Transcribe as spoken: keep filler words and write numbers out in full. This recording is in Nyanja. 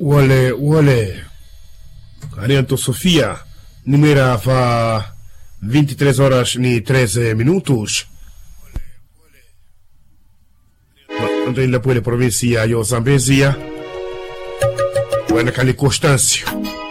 Wale, wale. Arianto Sofia, numera fa vinte e três horas e treze minutos. Andei lá pela província de Zambésia. Buena Cali Constâncio.